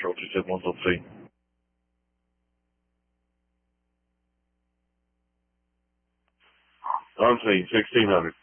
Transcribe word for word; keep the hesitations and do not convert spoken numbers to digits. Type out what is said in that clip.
Central, two seven one three. On scene, sixteen hundred.